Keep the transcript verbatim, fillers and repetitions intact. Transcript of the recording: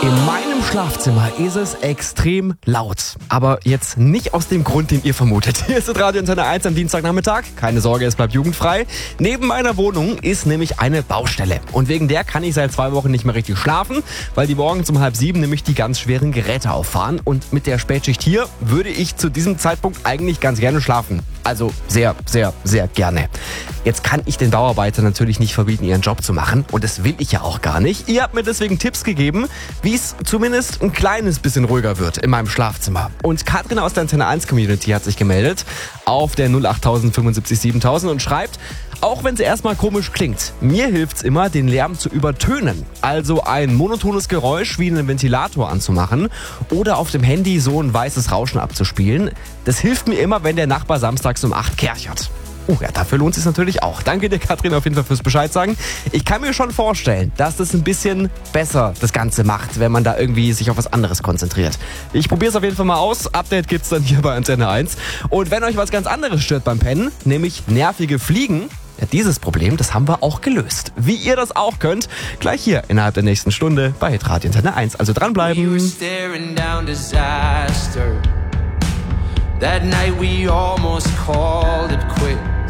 In meinem Schlafzimmer ist es extrem laut. Aber jetzt nicht aus dem Grund, den ihr vermutet. Hier ist Radio Antenne eins am Dienstagnachmittag. Keine Sorge, es bleibt jugendfrei. Neben meiner Wohnung ist nämlich eine Baustelle. Und wegen der kann ich seit zwei Wochen nicht mehr richtig schlafen, weil die morgens um halb sieben nämlich die ganz schweren Geräte auffahren. Und mit der Spätschicht hier würde ich zu diesem Zeitpunkt eigentlich ganz gerne schlafen. Also sehr, sehr, sehr gerne. Jetzt kann ich den Bauarbeitern natürlich nicht verbieten, ihren Job zu machen. Und das will ich ja auch gar nicht. Ihr habt mir deswegen Tipps gegeben, wie es zumindest ein kleines bisschen ruhiger wird in meinem Schlafzimmer. Und Katrin aus der Antenne eins Community hat sich gemeldet auf der null acht tausend fünfundsiebzig siebentausend und schreibt: Auch wenn es erstmal komisch klingt, mir hilft's immer, den Lärm zu übertönen. Also ein monotones Geräusch wie einen Ventilator anzumachen oder auf dem Handy so ein weißes Rauschen abzuspielen. Das hilft mir immer, wenn der Nachbar samstags um acht kerchert. Oh ja, dafür lohnt es sich natürlich auch. Danke dir, Katrin, auf jeden Fall fürs Bescheid sagen. Ich kann mir schon vorstellen, dass das ein bisschen besser das Ganze macht, wenn man da irgendwie sich auf was anderes konzentriert. Ich probiere es auf jeden Fall mal aus. Update gibt's dann hier bei Antenne eins. Und wenn euch was ganz anderes stört beim Pennen, nämlich nervige Fliegen, ja, dieses Problem, das haben wir auch gelöst. Wie ihr das auch könnt, gleich hier innerhalb der nächsten Stunde bei Hitradio Antenne eins. Also dranbleiben. That night we almost called it quits.